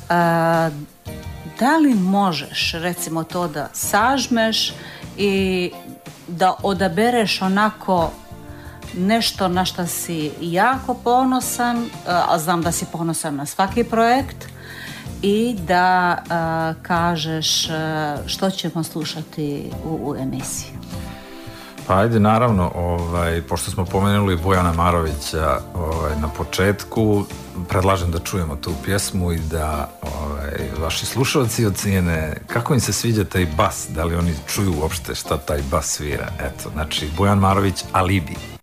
Da li možeš recimo to da sažmeš i da odabereš onako nešto na što si jako ponosan, a znam da si ponosan na svaki projekt, i da kažeš što ćemo slušati u emisiji? Pa ajde, naravno, pošto smo pomenuli Bojana Marovića na početku, predlažem da čujemo tu pjesmu i da vaši slušalci ocijene kako im se sviđa taj bas, da li oni čuju uopšte šta taj bas svira. Eto, znači, Bojan Marović, Alibi.